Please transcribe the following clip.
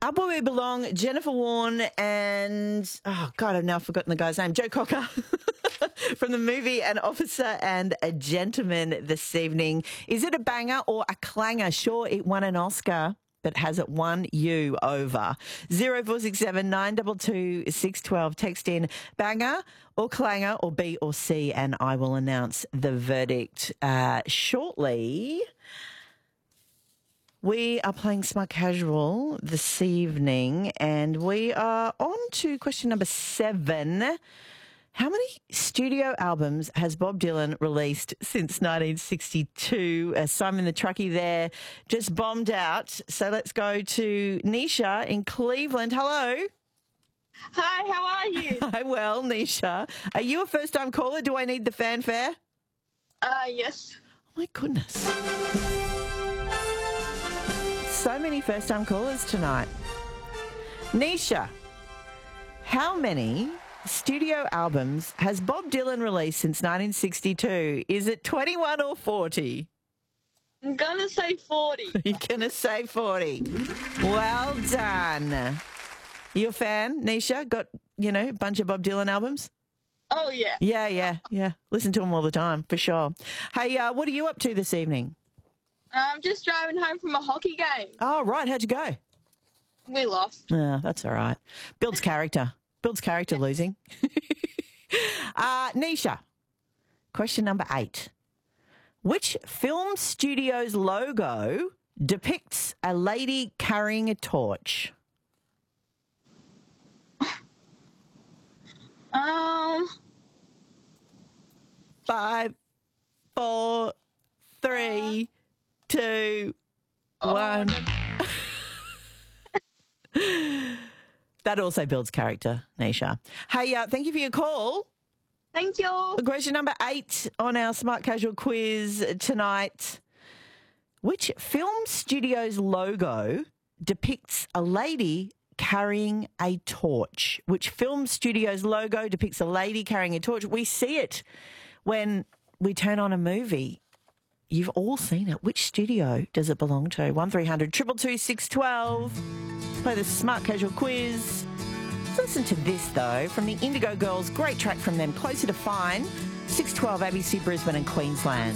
Up Where We Belong, Jennifer Warren and, oh, God, I've now forgotten the guy's name, Joe Cocker from the movie An Officer and a Gentleman this evening. Is it a banger or a clanger? Sure, it won an Oscar, but has it won you over? 0467 922 612. Text in banger or clanger or B or C, and I will announce the verdict shortly. We are playing Smart Casual this evening, and we are on to question number 7. How many studio albums has Bob Dylan released since 1962? Simon the Truckie there just bombed out. So let's go to Nisha in Cleveland. Hello. Hi, how are you? Hi, well, Nisha. Are you a first-time caller? Do I need the fanfare? Yes. Oh, my goodness. So many first-time callers tonight. Nisha, how many studio albums has Bob Dylan released since 1962? Is it 21 or 40? I'm going to say 40. You're going to say 40. Well done. You a fan, Nisha? Got, a bunch of Bob Dylan albums? Oh, yeah. Yeah. Listen to them all the time, for sure. Hey, what are you up to this evening? I'm just driving home from a hockey game. Oh, right. How'd you go? We lost. Oh, that's all right. Builds character. Losing. Nisha, question number 8. Which film studio's logo depicts a lady carrying a torch? 5, 4, 3, 2, 1. That also builds character, Nisha. Hey, thank you for your call. Thank you. Question number 8 on our Smart Casual quiz tonight. Which film studio's logo depicts a lady carrying a torch? Which film studio's logo depicts a lady carrying a torch? We see it when we turn on a movie. You've all seen it. Which studio does it belong to? 1300 222 612. Play the Smart Casual quiz. Let's listen to this, though, from the Indigo Girls. Great track from them, Closer to Fine. 612 ABC Brisbane and Queensland.